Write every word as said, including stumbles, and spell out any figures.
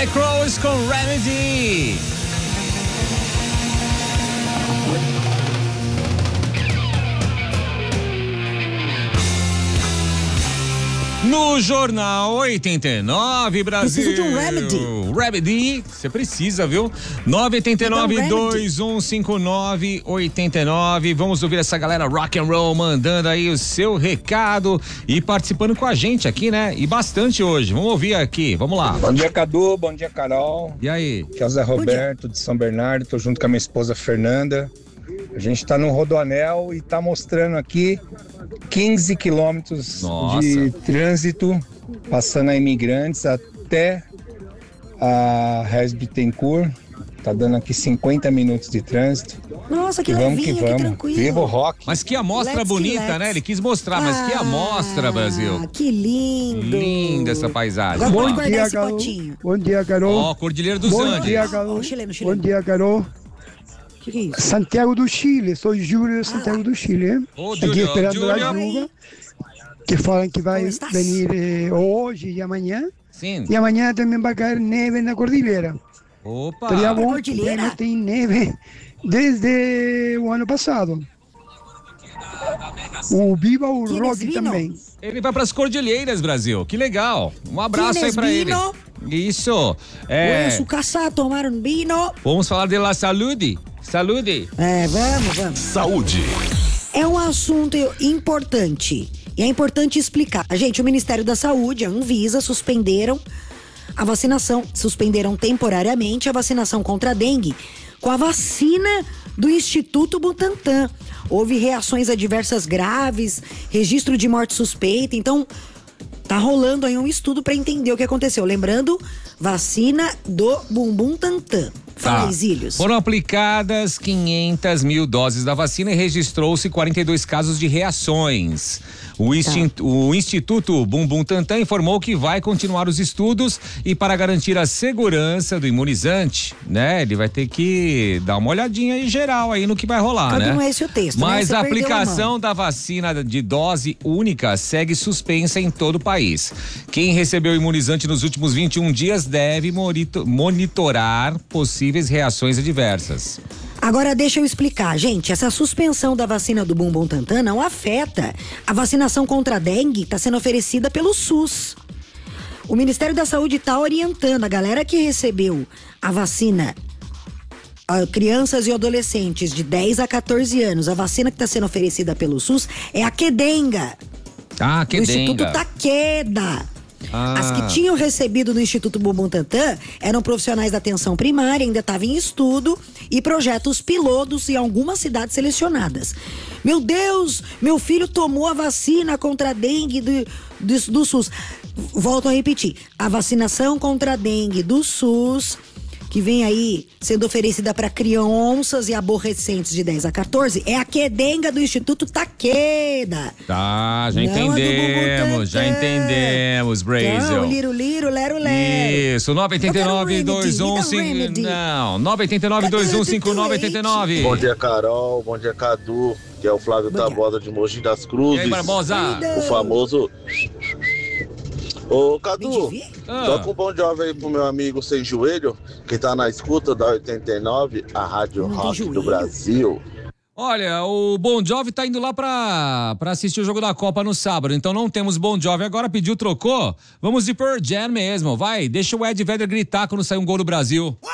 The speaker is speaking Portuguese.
Black Rose com Remedy. No Jornal oitenta e nove, Brasil. Preciso de um Remedy. Remedy, você precisa, viu? nove oito nove, dois um cinco nove, oito nove. Vamos ouvir essa galera rock and roll mandando aí o seu recado e participando com a gente aqui, né? E bastante hoje. Vamos ouvir aqui, vamos lá. Bom dia, Cadu. Bom dia, Carol. E aí? Aqui é o Zé Roberto de São Bernardo. Tô junto com a minha esposa Fernanda. A gente tá no Rodoanel e tá mostrando aqui quinze quilômetros de trânsito, passando a Imigrantes até a Reis Bittencourt. Tá dando aqui cinquenta minutos de trânsito. Nossa, que e vamos levinho, que vamos. que tranquilo. Viva o rock. Mas que amostra Let's bonita, let's. né? Ele quis mostrar, mas que amostra, Brasil. Que lindo. Linda essa paisagem. Agora Ó. pode guardar esse potinho. Bom dia, Carol. Ó, Cordilheira dos Bom Andes. dia, Carol. Ó, chileno, chileno. Bom dia, Carol. Que que é isso? Santiago do Chile, sou Júlio de Santiago do Chile. hein? Ô, Aqui Júlio, esperando Júlio. a chuva, que falam que vai Como estás? venir eh, hoje e amanhã. Sim. E amanhã também vai cair neve na cordilheira. Opa. Seria bom, cordilheira? porque não tem neve desde o ano passado. O Viva o Quem Rock vino? também. Ele vai pras Cordilheiras, Brasil. Que legal. Um abraço aí pra ele. vino? Isso. É, Bueno, su casa tomar um vino. vamos falar de la saúde. Saúde. É, vamos, vamos. Saúde. É um assunto importante. E é importante explicar. Gente, o Ministério da Saúde, a Anvisa, suspenderam a vacinação, suspenderam temporariamente a vacinação contra a dengue com a vacina do Instituto Butantan. Houve reações adversas graves, registro de morte suspeita, então tá rolando aí um estudo para entender o que aconteceu. Lembrando, vacina do Bumbum Tantan. Fala Tá. aí, Zílios. Foram aplicadas quinhentas mil doses da vacina e registrou-se quarenta e dois casos de reações. O, instin- o Instituto Bumbum Tantan informou que vai continuar os estudos e para garantir a segurança do imunizante, né? Ele vai ter que dar uma olhadinha em geral aí no que vai rolar, Claro que né? não é esse o texto, né? Mas Você a perdeu a aplicação mão. da vacina de dose única segue suspensa em todo o país. Quem recebeu o imunizante nos últimos vinte e um dias deve morito- monitorar possíveis reações adversas. Agora deixa eu explicar, gente, essa suspensão da vacina do Bumbum Tantan não afeta a vacinação contra a dengue, está sendo oferecida pelo SUS. O Ministério da Saúde está orientando a galera que recebeu a vacina, a crianças e adolescentes de dez a quatorze anos, a vacina que está sendo oferecida pelo SUS é a Quedenga. Ah, que O Instituto denga. Taqueda. Ah. As que tinham recebido no Instituto Bumbum Tantan eram profissionais da atenção primária, ainda estavam em estudo e projetos pilotos em algumas cidades selecionadas. Meu Deus, meu filho tomou a vacina contra a dengue do, do, do SUS. Volto a repetir, a vacinação contra a dengue do SUS, que vem aí sendo oferecida para crianças e aborrecentes de dez a quatorze, é a Quedenga do Instituto Taqueda. Tá, já Não, a do Bumbum entendemos, já Tantan. entendemos, Então, Brasil. liro, liro, lero, lero. Isso, nove oito nove, dois um cinco. Não, nove oito nove, dois um cinco nove oito nove. Bom dia, Carol. Bom dia, Cadu. Que é o Flávio Bom dia. Tabosa de Mogi das E Cruzes. aí, Barbosa? O famoso. Ô, Cadu, Vem de Ah. toca um bom jovem aí pro meu amigo Sem Joelho, que tá na escuta da oitenta e nove, a Rádio Não tem Rock joelho? do Brasil. Olha, o Bon Jovi tá indo lá pra, pra assistir o jogo da Copa no sábado, então não temos Bon Jovi agora, pediu, trocou. Vamos de Pearl Jam mesmo, vai, deixa o Ed Vedder gritar quando sair um gol do Brasil.